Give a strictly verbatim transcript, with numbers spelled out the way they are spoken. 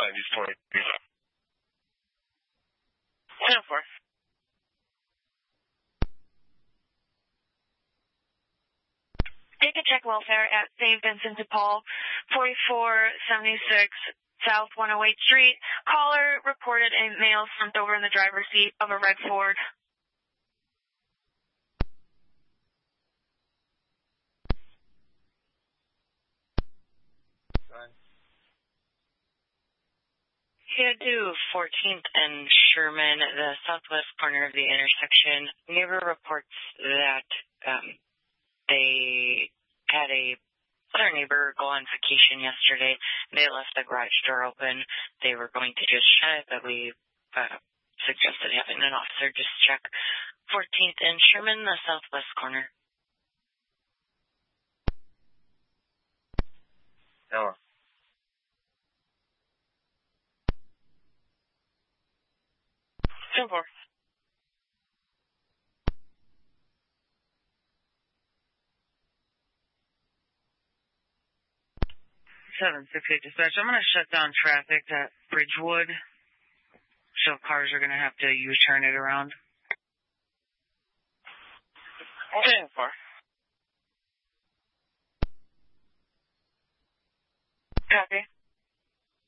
five East twenty. ten four. Take a check welfare at Saint Vincent de Paul, forty-four seventy-six South one oh eighth Street. Caller reported a male slumped over in the driver's seat of a red Ford. Head to fourteenth and Sherman, the southwest corner of the intersection. Neighbor reports that um, they had a other neighbor go on vacation yesterday. They left the garage door open. They were going to just shut it, but we uh, suggested having an officer just check fourteenth and Sherman, the southwest corner. Hello. ten four. seven six eight dispatch. I'm going to shut down traffic at Bridgewood, so cars are going to have to U-turn it around. ten four.